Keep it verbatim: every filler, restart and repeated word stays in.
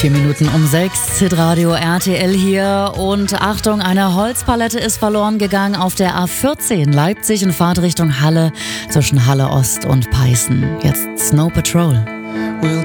Vier Minuten um sechs, Hitradio R T L hier und Achtung, eine Holzpalette ist verloren gegangen auf der A vierzehn Leipzig in Fahrtrichtung Halle zwischen Halle Ost und Peißen. Jetzt Snow Patrol.